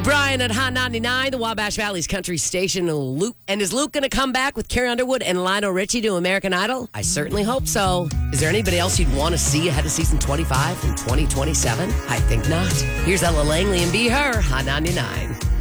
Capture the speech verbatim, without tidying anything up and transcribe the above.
Brian at Hot ninety-nine, the Wabash Valley's country station. Luke. And is Luke going to come back with Carrie Underwood and Lionel Richie to American Idol? I certainly hope so. Is there anybody else you'd want to see ahead of season twenty-five in twenty twenty-seven? I think not. Here's Ella Langley and Be Her, Hot ninety-nine.